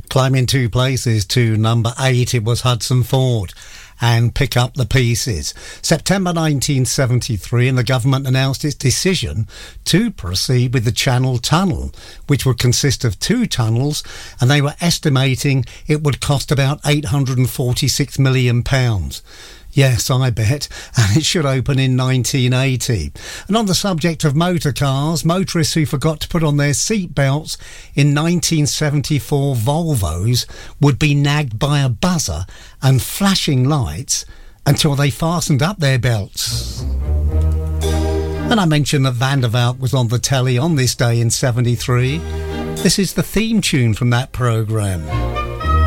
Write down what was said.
Climbing 2 places to number 8, it was Hudson Ford and Pick Up the Pieces. September 1973, and the government announced its decision to proceed with the Channel Tunnel, which would consist of 2 tunnels, and they were estimating it would cost about £846 million. Yes, I bet. And it should open in 1980. And on the subject of motor cars, motorists who forgot to put on their seat belts in 1974 Volvos would be nagged by a buzzer and flashing lights until they fastened up their belts. And I mentioned that Van der Valk was on the telly on this day in 73. This is the theme tune from that programme.